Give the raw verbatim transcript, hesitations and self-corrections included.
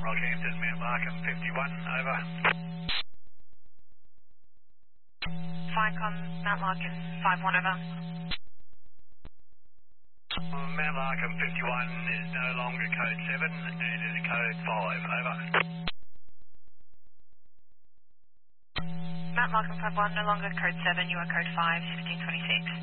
Rockhampton, Mount Larkham fifty-one, over. Ficon, Mount Larkin, five one, over. Mount Larkham fifty-one is no longer code seven and is code five, over. Mount Larkin five one, no longer code seven, you are code five, sixteen twenty-six.